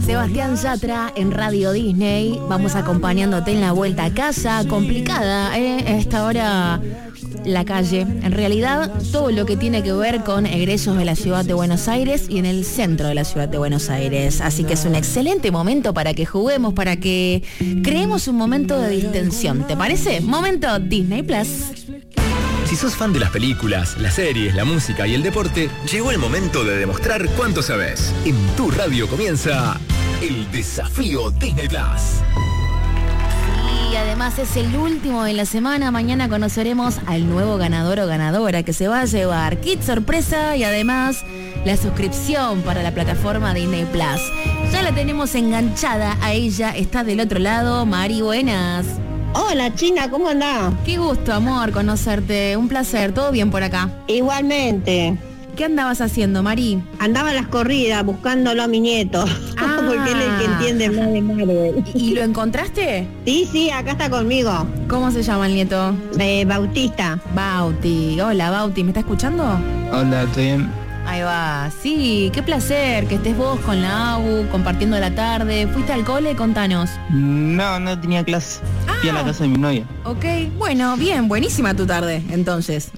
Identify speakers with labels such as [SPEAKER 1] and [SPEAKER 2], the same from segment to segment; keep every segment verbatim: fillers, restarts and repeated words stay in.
[SPEAKER 1] Sebastián Yatra en Radio Disney. Vamos acompañándote en la vuelta a casa. Complicada, ¿eh? A esta hora la calle. En realidad, todo lo que tiene que ver con egresos de la ciudad de Buenos Aires y en el centro de la ciudad de Buenos Aires. Así que es un excelente momento para que juguemos, para que creemos un momento de distensión. ¿Te parece? Momento Disney Plus.
[SPEAKER 2] Si sos fan de las películas, las series, la música y el deporte, llegó el momento de demostrar cuánto sabes. En tu radio comienza el Desafío Disney Plus.
[SPEAKER 1] Y además es el último de la semana. Mañana conoceremos al nuevo ganador o ganadora que se va a llevar kit sorpresa y además la suscripción para la plataforma Disney Plus. Ya la tenemos enganchada a ella, está del otro lado. Mari, buenas.
[SPEAKER 3] Hola China, ¿cómo andás?
[SPEAKER 1] Qué gusto, amor, conocerte. Un placer, ¿todo bien por acá?
[SPEAKER 3] Igualmente.
[SPEAKER 1] ¿Qué andabas haciendo, Mari?
[SPEAKER 3] Andaba a las corridas buscándolo a mi nieto, ah. porque él es el que entiende más de Marvel.
[SPEAKER 1] ¿Y lo encontraste?
[SPEAKER 3] Sí, sí, acá está conmigo.
[SPEAKER 1] ¿Cómo se llama el nieto?
[SPEAKER 3] Eh, Bautista.
[SPEAKER 1] Bauti. Hola, Bauti, ¿me está escuchando?
[SPEAKER 4] Hola, ¿estoy bien?
[SPEAKER 1] Ahí va, sí, qué placer que estés vos con la A U, compartiendo la tarde. ¿Fuiste al cole? Contanos.
[SPEAKER 4] No, no tenía clase. Ah. Fui a la casa de mi novia.
[SPEAKER 1] Ok, bueno, bien, buenísima tu tarde, entonces.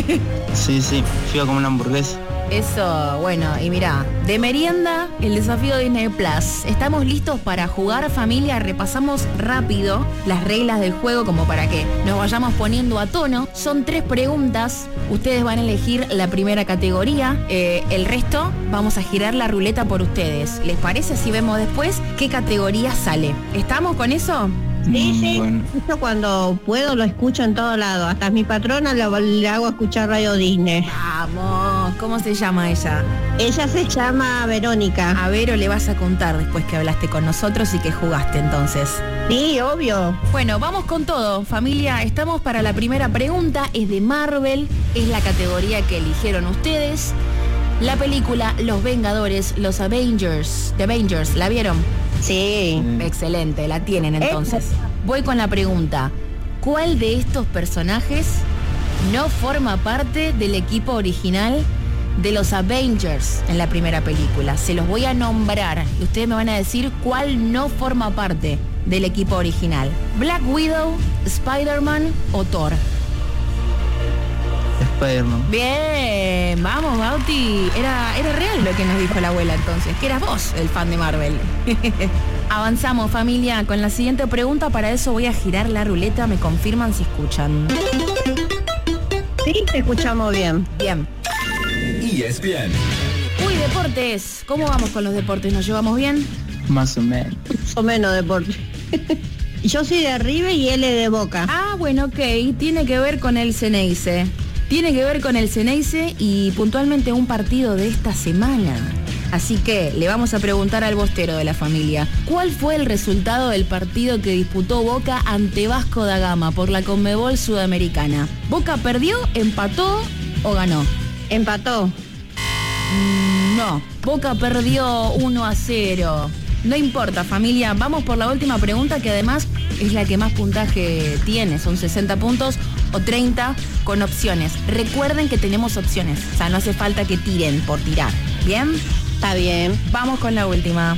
[SPEAKER 4] Sí, sí, fui a comer una hamburguesa.
[SPEAKER 1] Eso, bueno, y mirá, de merienda, el desafío Disney Plus. ¿Estamos listos para jugar, familia? Repasamos rápido las reglas del juego como para que nos vayamos poniendo a tono. Son tres preguntas, ustedes van a elegir la primera categoría, eh, el resto vamos a girar la ruleta por ustedes. ¿Les parece si vemos después qué categoría sale? ¿Estamos con eso?
[SPEAKER 3] Sí, sí,
[SPEAKER 4] bueno.
[SPEAKER 3] Justo cuando puedo lo escucho en todo lado. Hasta a mi patrona lo, le hago escuchar Radio Disney.
[SPEAKER 1] Vamos, ¿cómo se llama ella?
[SPEAKER 3] Ella se llama Verónica.
[SPEAKER 1] A Vero le vas a contar después que hablaste con nosotros y que jugaste entonces.
[SPEAKER 3] Sí, obvio.
[SPEAKER 1] Bueno, vamos con todo, familia. Estamos para la primera pregunta. Es de Marvel, es la categoría que eligieron ustedes. La película Los Vengadores, los Avengers, The Avengers, ¿la vieron?
[SPEAKER 3] Sí.
[SPEAKER 1] Excelente, la tienen entonces. Voy con la pregunta. ¿Cuál de estos personajes no forma parte del equipo original de los Avengers en la primera película? Se los voy a nombrar y ustedes me van a decir cuál no forma parte del equipo original. Black Widow, Spider-Man o Thor.
[SPEAKER 4] Spider-Man.
[SPEAKER 1] Bien, vamos, Bauti. Era, era real lo que nos dijo la abuela entonces, que eras vos el fan de Marvel. Avanzamos, familia, con la siguiente pregunta. Para eso voy a girar la ruleta. Me confirman si escuchan.
[SPEAKER 3] Sí, te escuchamos bien.
[SPEAKER 1] Bien.
[SPEAKER 2] Y es bien.
[SPEAKER 1] Uy, deportes. ¿Cómo vamos con los deportes? ¿Nos llevamos bien?
[SPEAKER 4] Más o menos.
[SPEAKER 3] Más o menos deporte. Yo soy de River y él es de Boca.
[SPEAKER 1] Ah, bueno, ok. Tiene que ver con el Ceneice. Tiene que ver con el Ceneice y puntualmente un partido de esta semana. Así que le vamos a preguntar al bostero de la familia. ¿Cuál fue el resultado del partido que disputó Boca ante Vasco da Gama por la Conmebol Sudamericana? ¿Boca perdió, empató o ganó?
[SPEAKER 3] Empató.
[SPEAKER 1] Mm, no, Boca perdió uno a cero. No importa, familia, vamos por la última pregunta que además es la que más puntaje tiene. Son sesenta puntos o treinta con opciones. Recuerden que tenemos opciones, o sea, no hace falta que tiren por tirar. ¿Bien?
[SPEAKER 3] Está bien.
[SPEAKER 1] Vamos con la última.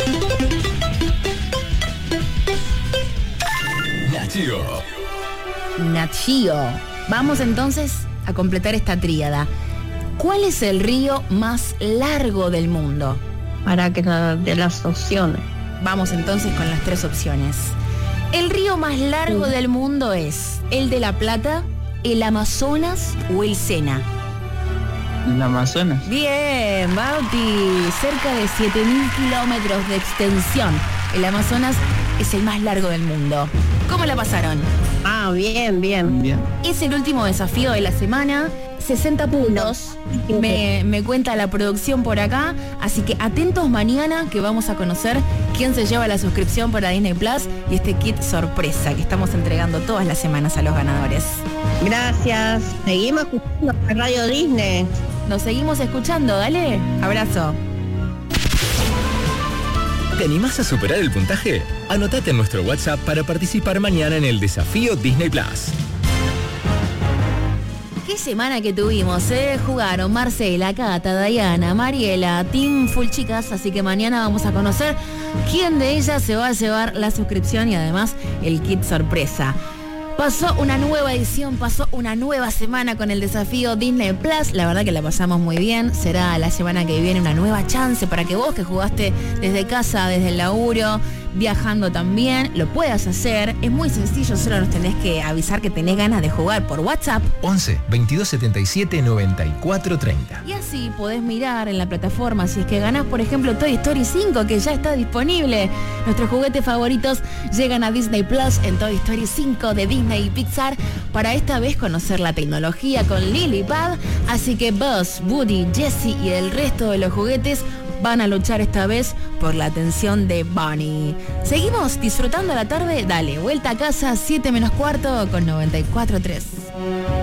[SPEAKER 2] Nachio.
[SPEAKER 1] Nachio. Vamos entonces a completar esta tríada. ¿Cuál es el río más largo del mundo?
[SPEAKER 3] Para que no, de las opciones.
[SPEAKER 1] Vamos entonces con las tres opciones. El río más largo sí. del mundo es el de la Plata, el Amazonas o el Sena.
[SPEAKER 4] ¿El Amazonas?
[SPEAKER 1] Bien, Bauti. Cerca de siete mil kilómetros de extensión. El Amazonas es el más largo del mundo. ¿Cómo la pasaron?
[SPEAKER 3] Ah, bien, bien.
[SPEAKER 4] Bien.
[SPEAKER 1] Es el último desafío de la semana. sesenta puntos. Me, me cuenta la producción por acá. Así que atentos mañana que vamos a conocer quién se lleva la suscripción para Disney Plus y este kit sorpresa que estamos entregando todas las semanas a los ganadores.
[SPEAKER 3] Gracias. Seguimos escuchando Radio Disney.
[SPEAKER 1] Nos seguimos escuchando, dale. Abrazo.
[SPEAKER 2] ¿Te animás a superar el puntaje? Anotate en nuestro WhatsApp para participar mañana en el desafío Disney Plus.
[SPEAKER 1] qué semana que tuvimos, ¿eh? Jugaron Marcela, Cata, Diana, Mariela, Team Full Chicas, así que mañana vamos a conocer quién de ellas se va a llevar la suscripción y además el kit sorpresa. Pasó una nueva edición, pasó una nueva semana con el desafío Disney Plus. La verdad que la pasamos muy bien. Será la semana que viene una nueva chance para que vos que jugaste desde casa, desde el laburo, viajando también, lo puedas hacer. Es muy sencillo, solo nos tenés que avisar que tenés ganas de jugar por WhatsApp.
[SPEAKER 2] once, veintidós setenta y siete, noventa y cuatro, treinta.
[SPEAKER 1] Y así podés mirar en la plataforma si es que ganás, por ejemplo, Toy Story cinco, que ya está disponible. Nuestros juguetes favoritos llegan a Disney Plus en Toy Story cinco de Disney y Pixar para esta vez conocer la tecnología con Lily Pad. Así que Buzz, Woody, Jessie y el resto de los juguetes van a luchar esta vez por la atención de Bunny. ¿Seguimos disfrutando la tarde? Dale, vuelta a casa, siete menos cuarto con noventa y cuatro punto tres.